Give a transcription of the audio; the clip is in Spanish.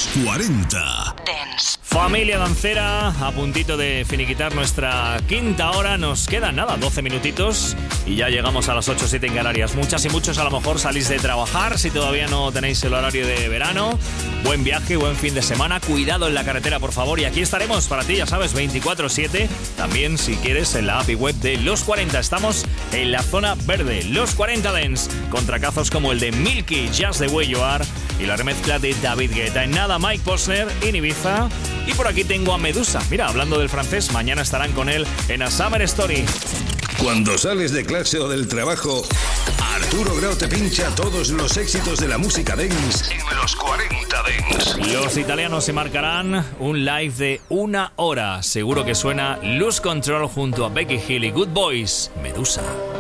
Los 40 Dance. Familia dancera, a puntito de finiquitar nuestra quinta hora. Nos quedan 12 minutitos y ya llegamos a las 8 o 7 en Canarias. Muchas y muchos a lo mejor salís de trabajar si todavía no tenéis el horario de verano. Buen viaje, buen fin de semana. Cuidado en la carretera, por favor. Y aquí estaremos para ti, ya sabes, 24/7. También, si quieres, en la app y web de Los 40. Estamos en la zona verde. Los 40 Dance, con tracazos como el de Milky, Just the Way You Are, y la remezcla de David Guetta. En nada, Mike Posner en Ibiza. Y por aquí tengo a Medusa. Mira, hablando del francés, mañana estarán con él en A Summer Story. Cuando sales de clase o del trabajo, Arturo Grau te pincha todos los éxitos de la música dance en Los 40 Dance. Los italianos se marcarán un live de 1 hora. Seguro que suena Lose Control junto a Becky Hill y Good Boys. Medusa.